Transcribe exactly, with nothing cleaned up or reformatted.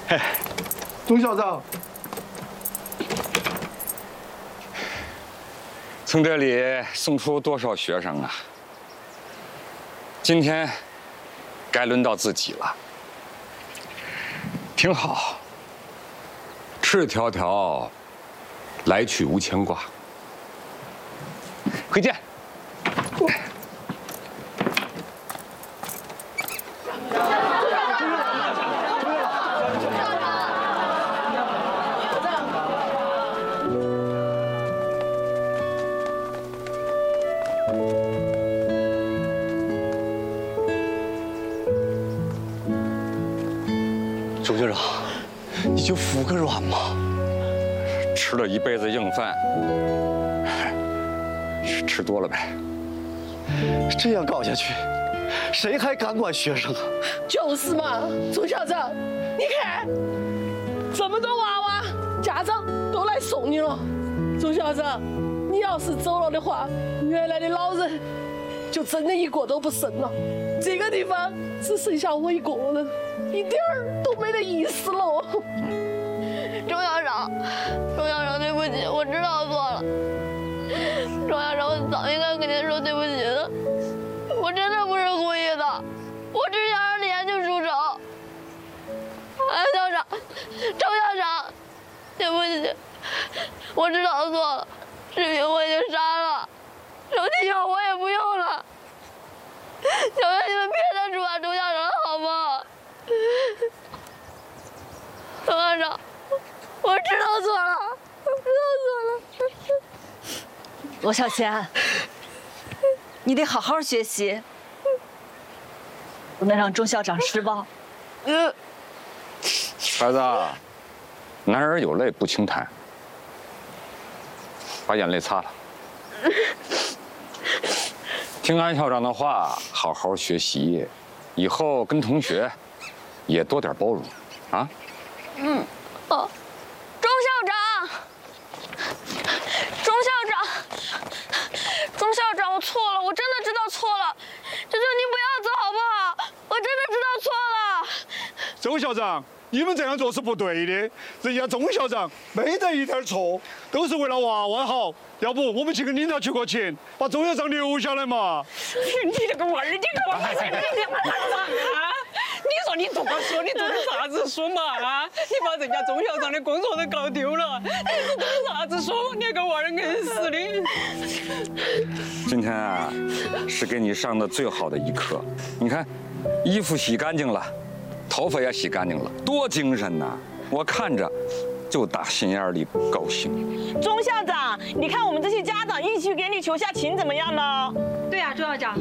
嘿，钟校长， 从这里送出多少学生啊？今天该轮到自己了。挺好，赤条条，来去无牵挂。回见。 钟校长，你就服个软嘛！ 吃了一辈子硬饭，是吃多了呗。 这样搞下去，谁还敢管学生啊？ 就是嘛，钟校长，你看，这么多娃娃，家长都来送你了。钟校长，你要是走了的话，原来的老人就真的一个都不剩了。这个地方只剩下我一个人，一点儿都没得意思了。 钟校长，钟校长，对不起，我知道错了。钟校长，我早应该跟您说对不起的，我真的不是故意的，我只想让你研究出手。哎，校长，钟校长，对不起，我知道错了，视频我已经删了，手机号我也不用了。求求你们别再处罚钟校长了，好不好？钟校长，我知道错了，我知道错了。 罗小贤，你得好好学习，不能让钟校长失望。 嗯， 孩子，男儿有泪不轻弹，把眼泪擦了。听安校长的话，好好学习，以后跟同学也多点包容，啊？ 嗯，哦，钟校长，钟校长，钟校长，我错了，我真的知道错了，求求您不要走好不好？我真的知道错了。 周校长，你们这样做是不对的，人家钟校长没得一点错，都是为了娃娃好。要不我们去跟领导取个钱，把钟校长留下来嘛？ 你这个娃儿，你个娃儿，你干嘛啊？你说你这么说，你做的啥子说嘛啊？你把人家钟校长的工作都搞丢了，你是做的啥子说？你个娃儿硬死的！ 今天啊，是给你上的最好的一课。你看，衣服洗干净了，头发也洗干净了，多精神呐！我看着就打心眼里高兴。 钟校长，你看我们这些家长一起给你求下情怎么样呢？ 对呀、钟校长。